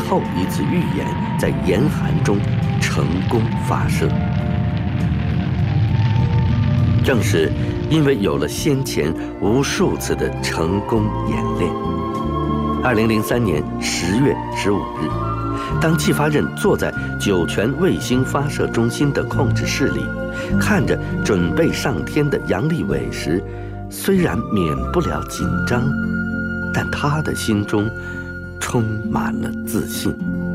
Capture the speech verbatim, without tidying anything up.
后一次预演在严寒中成功发射。正是因为有了先前无数次的成功演练，二零零三年十月十五日，当季发任坐在酒泉卫星发射中心的控制室里，看着准备上天的杨利伟时，虽然免不了紧张，但他的心中充满了自信。